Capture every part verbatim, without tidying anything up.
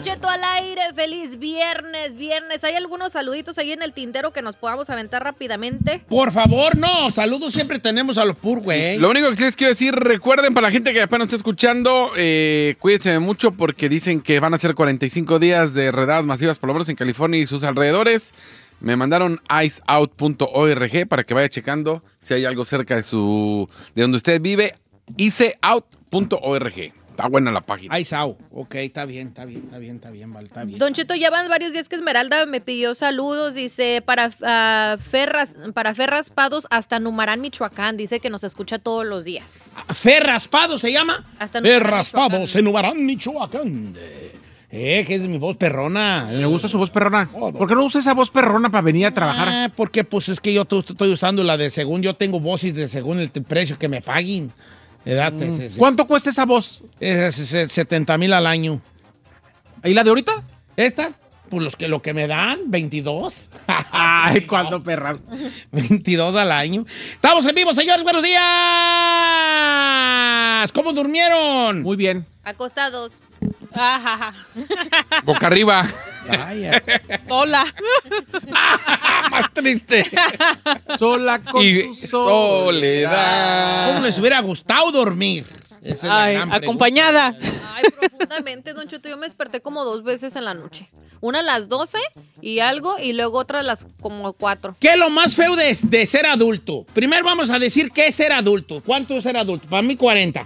Don Cheto al aire, feliz viernes, viernes. ¿Hay algunos saluditos ahí en el tintero que nos podamos aventar rápidamente? Por favor, no, saludos siempre tenemos a los pur, güey. Sí. Lo único que les quiero decir, recuerden para la gente que apenas está escuchando, eh, cuídense mucho porque dicen que van a ser cuarenta y cinco días de redadas masivas, por lo menos en California y sus alrededores. Me mandaron ice out punto org para que vaya checando si hay algo cerca de su de donde usted vive. ice out punto org. Está buena la página. Ice out. Ok, está bien, está bien, está bien, está bien, vale, está bien. Don Cheto, ya van varios días que Esmeralda me pidió saludos. Dice, para, uh, Ferras, para Ferraspados hasta Numarán, Michoacán. Dice que nos escucha todos los días. ¿Ferraspado se llama? Hasta Numarán, Ferraspados en Numarán, Michoacán. Eh, que es mi voz perrona. Me gusta su voz perrona. ¿Por qué no usa esa voz perrona para venir a trabajar? Ah, porque pues es que yo t- estoy usando la de según, yo tengo voces de según el t- precio que me paguen. ¿Verdad? Mm. Es, es, ¿Cuánto cuesta esa voz? Es, es, es setenta mil al año. ¿Y la de ahorita? ¿Esta? Pues los que, lo que me dan, veintidós. Ay, ¿cuándo, perras? veintidós al año. Estamos en vivo, señores, buenos días. ¿Cómo durmieron? Muy bien. Acostados. Boca arriba. Vaya. Sola. Más triste. Sola con y tu soledad. ¿Cómo les hubiera gustado dormir? Esa es la Ay, gran acompañada. Ay, profundamente, Don Cheto. Yo me desperté como dos veces en la noche. Una a las doce y algo, y luego otra a las como cuatro. ¿Qué es lo más feo de, de ser adulto? Primero vamos a decir qué es ser adulto. ¿Cuánto es ser adulto? Para mí, cuarenta.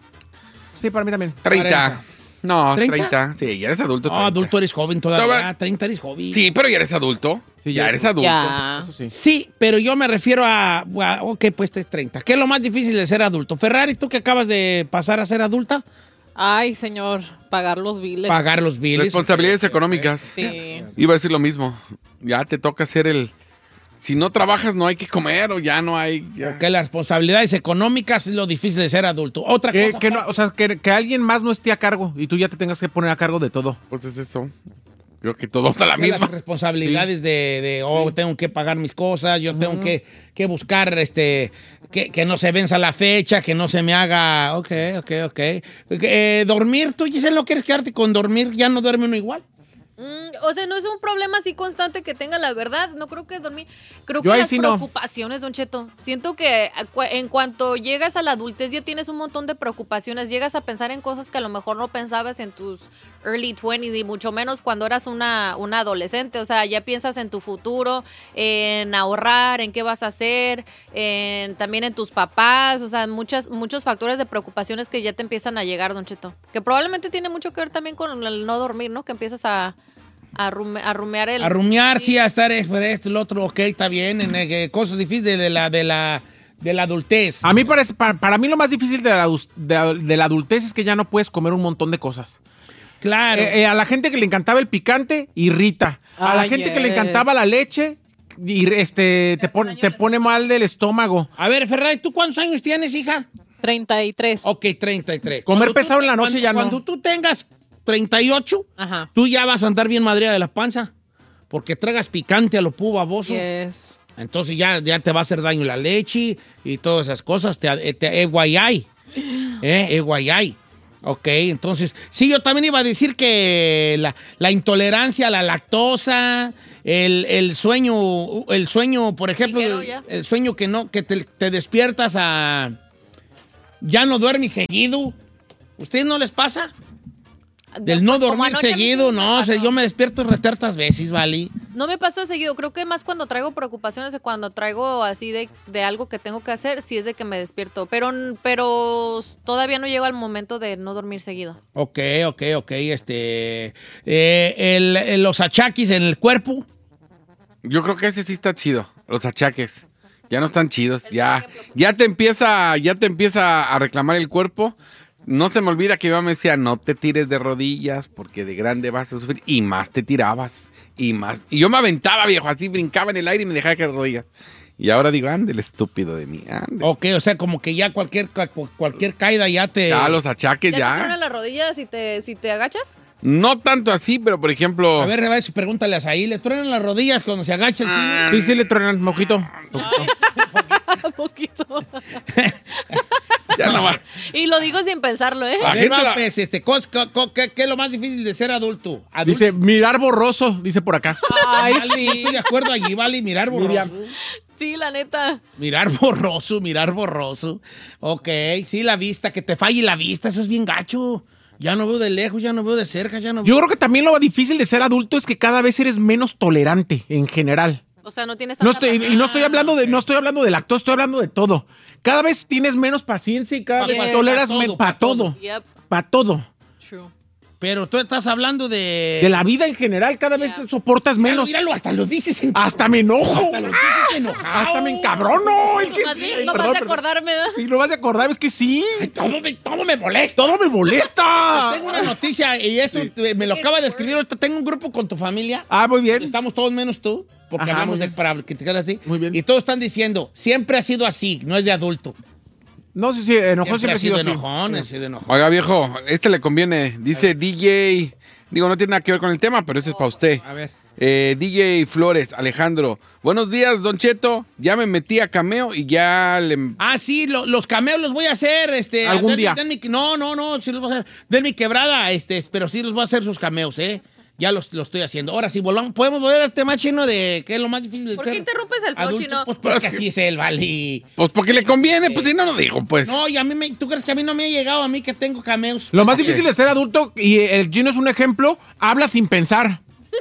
Sí, para mí también. treinta. cuarenta. No, ¿treinta? treinta. Sí, ya eres adulto. No, treinta. adulto eres joven todavía. Todavía- treinta eres joven. Sí, pero ya eres adulto. Sí, ya ya eres es- adulto. Ya. Eso sí. Sí, pero yo me refiero a, a- ok, pues este es treinta. ¿Qué es lo más difícil de ser adulto? Ferrari, ¿tú que acabas de pasar a ser adulta? Ay, señor, pagar los biles. Pagar los billes. Responsabilidades económicas. Sí. Iba a decir lo mismo. Ya te toca hacer el... Si no trabajas, no hay que comer o ya no hay... ya. Que las responsabilidades económicas es lo difícil de ser adulto. Otra Que, cosa. que no, o sea, que, que alguien más no esté a cargo y tú ya te tengas que poner a cargo de todo. Pues es eso. Creo que todos a la que misma. Las responsabilidades de, de, oh, tengo que pagar mis cosas, yo tengo que, que buscar, este, que, que no se venza la fecha, que no se me haga, ok, ok, ok. Eh, dormir, ¿tú, Giselle, no quieres quedarte con dormir? ¿Ya no duerme uno igual? Mm, o sea, no es un problema así constante que tenga la verdad. No creo que dormir. Creo Yo que ahí las sí no. preocupaciones, Don Cheto. Siento que cu- en cuanto llegas a la adultez ya tienes un montón de preocupaciones. Llegas a pensar en cosas que a lo mejor no pensabas en tus early twenties y mucho menos cuando eras una, una adolescente. O sea, ya piensas en tu futuro, en ahorrar, en qué vas a hacer, en, también en tus papás. O sea, muchas, muchos factores de preocupaciones que ya te empiezan a llegar, Don Cheto. Que probablemente tiene mucho que ver también con el no dormir, ¿no? Que empiezas a... A, rume, a rumear el... A rumiar, sí, a estar esto, esto, el otro, ok, está bien, en, eh, cosas difíciles de la, de la, de la adultez. A mí parece, para, para mí lo más difícil de la, adus- de, de la adultez es que ya no puedes comer un montón de cosas. Claro. Eh, eh, a la gente que le encantaba el picante, irrita. A la Ay, gente que le yes. encantaba la leche, y, este, te, pon- te pone mal del estómago. A ver, Ferrari, ¿tú cuántos años tienes, hija? treinta y tres. Ok, treinta y tres. Comer Cuando tú pesado en la te- noche cuando- ya no. Cuando tú tengas treinta y ocho, Ajá. tú ya vas a andar bien madreada de la panza. Porque tragas picante a lo pu baboso. Yes. Entonces ya, ya te va a hacer daño la leche y todas esas cosas. Te, te, eh, guayay. Eh, eh, guayay. Ok, entonces, sí, yo también iba a decir que la, la intolerancia a la lactosa, el, el sueño, el sueño, por ejemplo, Ligero el, ya. el sueño que no, que te, te despiertas a... Ya no duermes seguido. ¿Ustedes no les pasa? Del no Pues, como dormir anoche a mí seguido, sí me no, o sea, pasó. yo me despierto retertas veces, ¿vale? No me pasa seguido, creo que más cuando traigo preocupaciones, de cuando traigo así de, de algo que tengo que hacer, sí es de que me despierto, pero, pero todavía no llego al momento de no dormir seguido. Ok, ok, ok, este... eh, el- el- los achaquis en el cuerpo. Yo creo que ese sí está chido. Los achaques. Ya no están chidos. Ya, ya te empieza, ya te empieza a reclamar el cuerpo. No se me olvida que mi mamá me decía, no te tires de rodillas porque de grande vas a sufrir. Y más te tirabas. Y más. Y yo me aventaba, viejo, así brincaba en el aire y me dejaba caer de rodillas. Y ahora digo, ande el estúpido de mí, ande. Ok, o sea, como que ya cualquier, cualquier caída ya te... Ya, los achaques, ¿Ya, ya. te truenan las rodillas si te, si te agachas? No tanto así, pero por ejemplo... A ver, a ver, pregúntale a Saí, ¿le truenan las rodillas cuando se agacha el Ah. tío? Sí, sí, le truenan, mojito. Un poquito. Ya no va. Y lo digo sin pensarlo, ¿eh? A ver, gente la- va, pues, este, cos- co- co- ¿qué, qué es lo más difícil de ser adulto? Adulto. Dice, mirar borroso, dice por acá. Ay, Vale, no estoy de acuerdo allí, vale, mirar borroso. Miriam. Sí, la neta. Mirar borroso, mirar borroso. Ok, sí, la vista, que te falle la vista, eso es bien gacho. Ya no veo de lejos, ya no veo de cerca, ya no veo. Yo creo que también lo difícil de ser adulto es que cada vez eres menos tolerante en general. O sea, no tienes No tanta estoy, y paciencia. no estoy hablando de, no estoy hablando del acto, estoy hablando de todo. Cada vez tienes menos paciencia y cada Pa- vez pa- toleras pa' todo, para pa' todo. todo. Yep, Para todo. true. Pero tú estás hablando de... De la vida en general, cada vez Yeah. soportas Míralo, menos. míralo, hasta lo dices en... Hasta me enojo. Hasta lo dices enojado. Hasta me encabrono. Es que Nomás sí. de- Ay, nomás perdón, de perdón. acordarme, ¿verdad? Sí, lo vas a acordar, es que sí. Ay, todo, me, todo me molesta. Todo me molesta. Tengo una noticia y esto te- me lo acaba de escribir. Ahorita tengo un grupo con tu familia. Ah, muy bien. Estamos todos menos tú, porque Ajá, hablamos muy de bien. para criticar así. Muy bien. Y todos están diciendo, siempre ha sido así, no es de adulto. No, sí, sí, enojón siempre, ha sido así. enojón, ha sido enojón. Oiga, viejo, este le conviene. Dice D J. Digo, no tiene nada que ver con el tema, pero ese es para usted. A ver. Eh, D J Flores, Alejandro. Buenos días, Don Cheto. Ya me metí a Cameo y ya le... Ah, sí, lo- los cameos los voy a hacer, este. Algún den- día. den mi- no, no, no, sí los voy a hacer. Den mi quebrada, este, pero sí los voy a hacer sus cameos, ¿eh? Ya los, los estoy haciendo. Ahora sí, volvamos, podemos volver al tema chino de qué es lo más difícil de ¿Por ser qué interrumpes el flow, adulto? chino? Pues porque así es él, vale. y- Pues porque le conviene, pues si no lo digo, pues. No, y a mí me, ¿tú crees que a mí no me ha llegado a mí que tengo cameos? Lo más Ok. difícil de ser adulto, y el Gino es un ejemplo, habla sin pensar.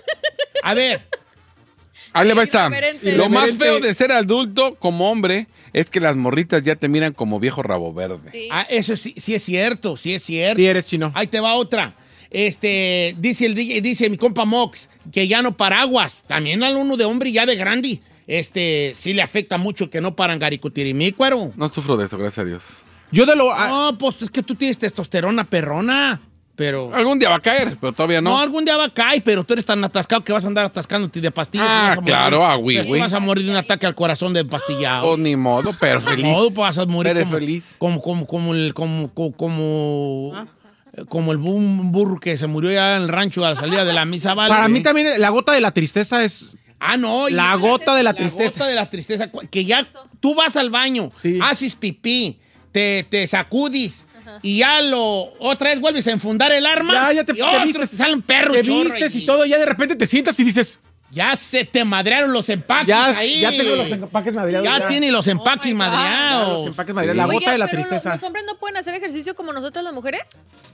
A ver, Ahí le va esta. Irreverente. Lo más Irreverente. feo de ser adulto como hombre es que las morritas ya te miran como viejo rabo verde. Sí. ah, eso sí, sí es cierto, sí es cierto. Sí, eres chino. Ahí te va otra. Este, dice el D J, dice mi compa Mox, que ya no paraguas. También al uno de hombre ya de grande. Este, sí le afecta mucho que no paran garicutirimícuaro. No sufro de eso, gracias a Dios. Yo de lo... ah, No, pues es que tú tienes testosterona perrona. Pero. Algún día va a caer, pero todavía No, no. algún día va a caer, pero tú eres tan atascado que vas a andar atascándote de pastillas. Ah, y vas a morir. claro, ah, güey, Te güey. Vas a morir de un ataque al corazón de pastillado. Pues ni modo, pero feliz. No, pues vas a morir Eres como, feliz. como, como, como el, como, como, como, como el bu- burro que se murió ya en el rancho a la salida de la misa, ¿vale? para mí también la gota de la tristeza es... Ah, no. y- La gota de la La tristeza. gota de la tristeza. cu- Que ya tú vas al baño, Sí. haces pipí, te, te sacudis y ya lo... Otra vez vuelves a enfundar el arma. Ya, ya te, y te otro, vistes. te sale un perro Te chorro vistes ahí. y todo, ya de repente te sientas y dices... Ya se te madrearon los empaques Ya, ahí. ya tengo los empaques madreados. Ya tiene los empaques my God. madreados. Ya, los empaques madreados. La Oye, gota de la pero lo- tristeza. ¿Los hombres no pueden hacer ejercicio como nosotras las mujeres?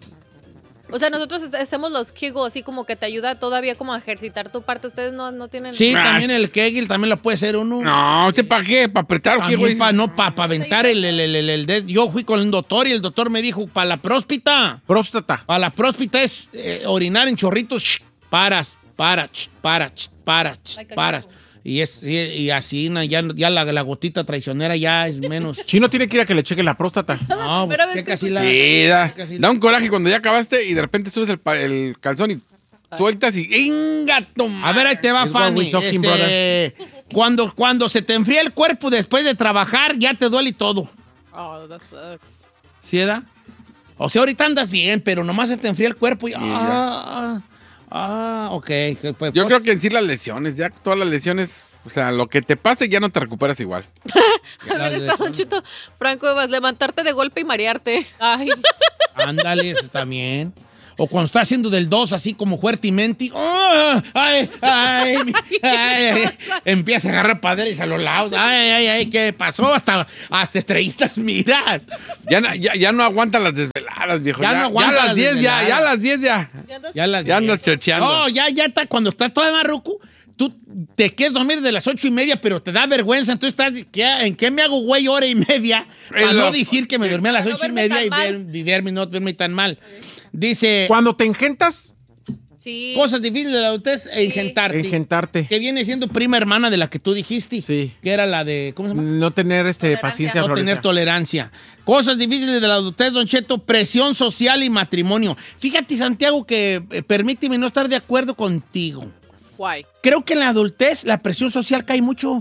O sea, nosotros hacemos los Kegel así como que te ayuda todavía como a ejercitar tu parte. Ustedes no, no tienen... Sí, Ah, también s- el Kegel también lo puede hacer uno. No, ¿usted para qué? ¿Para apretar o qué, güey? Para no, para aventar el, el, el, el- el de- Yo fui con el doctor y el doctor me dijo, para la próspita, Próstata. para la próspita es eh, orinar en chorritos, shh, paras, para, shh, para, shh, para, shh, Like a paras. coco. Y, es, y, y así na, ya, ya la, la gotita traicionera ya es menos. Chino tiene que ir a que le cheque la próstata. No, pues, Primera vez checa que así la- Sí, da, checa así da un coraje cuando ya acabaste y de repente subes el, pa- el calzón y sueltas y ¡inga, toma! A ver, ahí te va, It's what Fanny. we talking, Este, cuando, cuando se te enfría el cuerpo después de trabajar, ya te duele todo. Oh, that sucks. ¿Sí, da? O sea, ahorita andas bien, pero nomás se te enfría el cuerpo y... ya. ah, ah, ok. Pues, Yo pues, creo que en sí las lesiones, ya todas las lesiones, o sea, lo que te pase ya no te recuperas igual. Haber estado un chito Franco Evas, levantarte de golpe y marearte. Ay, Ándale, eso también. O cuando está haciendo del dos así como fuertemente. ¡Oh! ¡Ay, ay, mi- ay, ay! Empieza a agarrar padres a los lados. ¡Ay, ay, ay! ¿Qué pasó? Hasta, hasta estrellitas miras. Ya, na- ya, ya no aguantan las desveladas, viejo. Ya no aguanta ya a las las diez, ya, desveladas. ya a las diez, ya. Ya, las Ya andas chocheando. No, ya, ya está. Cuando estás todavía más ruco, tú te quieres dormir de las ocho y media, pero te da vergüenza. Entonces estás, ¿qué- ¿en qué me hago, güey, hora y media? Para Es no lo- decir que me dormí a las Para no ocho y verme media y tan ver, mal. y verme, no verme tan mal. Dice, Cuando te engentas, Sí. cosas difíciles de la adultez e ingentarte. engentarte. Que viene siendo prima hermana de la que tú dijiste. Sí. Que era la de, ¿cómo se llama? No tener este, Tolerancia. paciencia, No Florencia. tener tolerancia. Cosas difíciles de la adultez, Don Cheto, presión social y matrimonio. Fíjate, Santiago, que eh, permíteme no estar de acuerdo contigo. why? Creo que en la adultez la presión social cae mucho.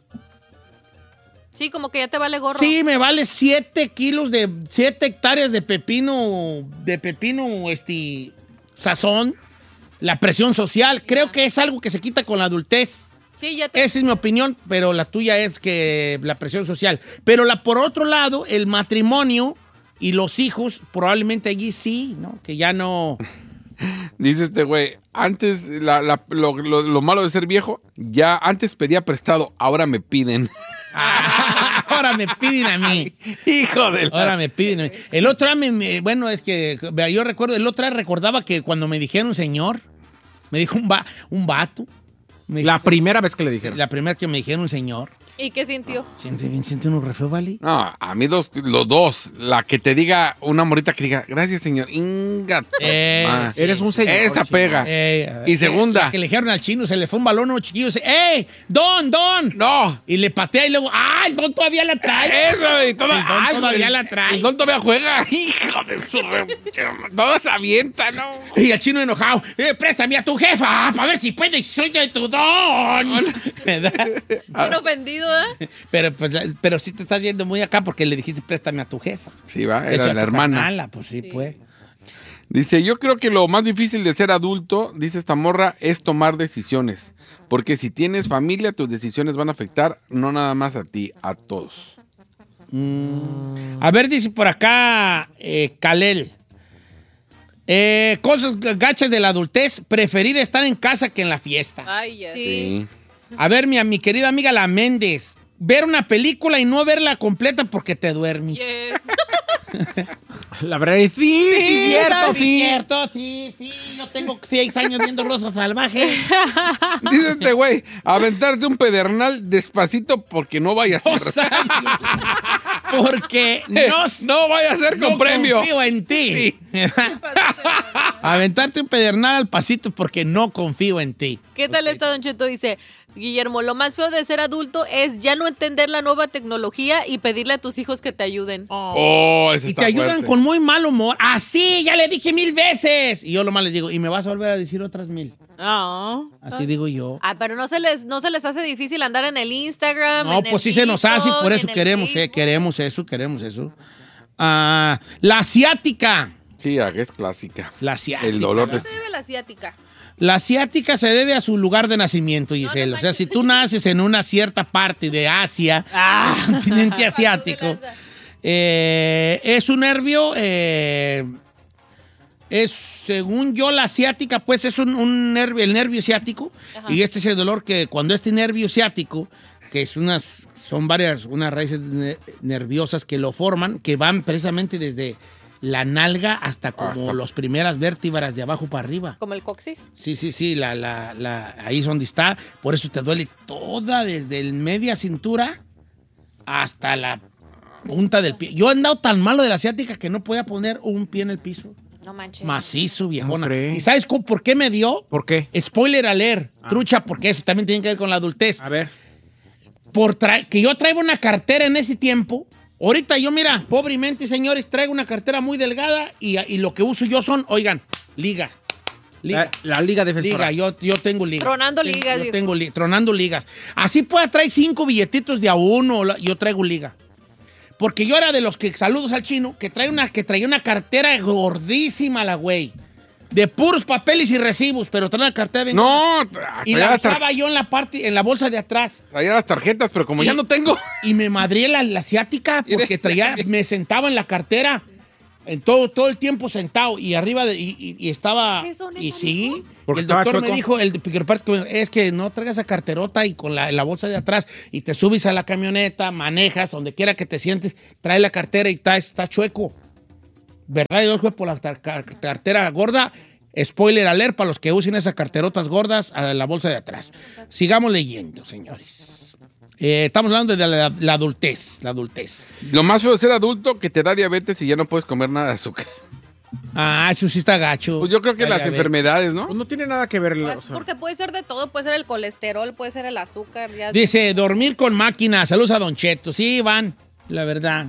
Sí, como que ya te vale gorro. Sí, me vale siete kilos de, siete hectáreas de pepino, de pepino, este, sazón. La presión social. Creo que es algo que se quita con la adultez. Sí, ya te... Esa es mi opinión, pero la tuya es que la presión social. Pero la, por otro lado, el matrimonio, Y los hijos, probablemente allí sí, ¿no? Que ya no... Dice este güey, antes, la, la- lo, lo- lo malo de ser viejo, ya antes pedía prestado, ahora me piden. Ahora me piden a mí. Hijo de la... Ahora me piden a mí. El otro día, me- me- bueno, es que vea, yo recuerdo, el otro día recordaba que cuando me dijeron señor, me dijo un, va, un vato. Me La dijo- primera vez que le dijeron. La primera que me dijeron señor. ¿Y qué sintió? Siente bien, siente uno re feo, ¿vale? No, a mí dos, los dos. La que te diga, una morita que diga, gracias, señor. Inga. Eh, Ah, sí, Eres un señor. Esa chino. pega. Eh, a ver, Y segunda. la que le dijeron al chino, se le fue un balón a un chiquillo y dice, ¡Ey! ¡Don, don! No. Y le patea y luego, ¡ah! El don todavía la trae. Eso, y toda- El don ay, todavía el- la trae. El don todavía juega. Hijo de su... re- Todo se avienta, ¿no? Y el chino enojado, eh, préstame a tu jefa para ver si puedes, soy de tu don. ¿Verdad? Bien ofendido, ¿eh? Pero, pues, pero sí te estás viendo muy acá porque le dijiste préstame a tu jefa. Sí, va, De hecho, era a la tu hermana. carnala, pues sí, pues. Dice, yo creo que lo más difícil de ser adulto, dice esta morra, es tomar decisiones. Porque si tienes familia, tus decisiones van a afectar no nada más a ti, a todos. A ver, dice por acá eh, Kalel. Eh, cosas gachas de la adultez, preferir estar en casa que en la fiesta. Ay, yes. Sí. A ver, mi, mi querida amiga La Méndez, ver una película y no verla completa porque te duermes. Yes. La verdad es sí, sí, cierto, sí, sí. cierto, sí, sí. Yo tengo seis años viendo Rosa Salvaje. Dice este güey, aventarte un pedernal despacito porque no vaya a ser. Dos años. Porque no, no vaya a ser con no premio. confío en ti. Aventarte un pedernal al pasito porque no confío en ti. ¿Qué tal está, Don Cheto? Dice, Guillermo, lo más feo de ser adulto es ya no entender la nueva tecnología y pedirle a tus hijos que te ayuden. Oh, eso Y está te ayudan fuerte. con muy mal humor. Así, ya le dije mil veces. Y yo lo más les digo, y me vas a volver a decir otras mil. Oh. Así digo yo. Ah, pero no se les, no se les hace difícil andar en el Instagram. No, en pues el sí se nos hace, TikTok, por eso en el queremos, eh, Facebook. queremos eso, queremos eso. Ah, la asiática. Sí, ah, es clásica. La asiática. El dolor ¿Qué de... se debe la asiática? La asiática se debe a su lugar de nacimiento, Giselle. no o sea, si tú naces en una cierta parte de Asia, del continente asiático, eh, es un nervio, eh, es, según yo, la asiática, pues es un, un nervio, el nervio ciático, Ajá. y este es el dolor que cuando este nervio ciático, que es unas, son varias, unas raíces ne- nerviosas que lo forman, que van precisamente desde la nalga hasta como Hasta- las primeras vértebras de abajo para arriba. Como el coxis. Sí, sí, sí, la, la, la, ahí es donde está. Por eso te duele toda, desde el media cintura hasta la punta del pie. Yo he andado tan malo de la asiática que no podía poner un pie en el piso. No manches. Macizo, viejona. ¿Cómo cree? ¿Y sabes cómo- por qué me dio? ¿Por qué? Spoiler alert, trucha, porque eso también tiene que ver con la adultez. A ver. Por tra- que yo traigo una cartera en ese tiempo. Ahorita yo, mira, pobremente, señores, traigo una cartera muy delgada y, y lo que uso yo son, oigan, liga. Liga. La, la Liga Defensora. Liga, yo, yo tengo liga. Tronando Tengo- ligas, Yo viejo. tengo li- tronando ligas. Así pueda traer cinco billetitos de a uno, la- yo traigo liga. Porque yo era de los que, saludos al chino, que trae una, que traía una cartera gordísima la güey. De puros papeles y recibos, pero trae una cartera bien. No, Y traía la las, tar- usaba yo en la parte, en la bolsa de atrás. traía las tarjetas, pero como ya Y- no tengo. Y me madré la, la asiática porque traía, me sentaba en la cartera. En todo, todo el tiempo sentado y arriba de, y, y- y estaba. ¿Es eso, neta, Y sí. Porque el estaba doctor me chueco. dijo, el porque parece que es que no traigas esa carterota y con la, la bolsa de atrás y te subes a la camioneta, manejas, donde quiera que te sientes, trae la cartera y está, está chueco. ¿Verdad? Yo fue por la tar- car- cartera gorda. Spoiler alert para los que usen esas carterotas gordas a la bolsa de atrás. Sigamos leyendo, señores. Eh, estamos hablando de la, la adultez, la adultez. Lo más feo de ser adulto que te da diabetes y ya no puedes comer nada de azúcar. Ah, eso sí está gacho. Pues yo creo que Ay, las a ver. enfermedades, ¿no? Pues no tiene nada que ver. Pues, o sea, porque puede ser de todo, puede ser el colesterol, puede ser el azúcar. Ya Dice, dormir con máquina. Saludos a Don Cheto. Sí, Iván, la verdad.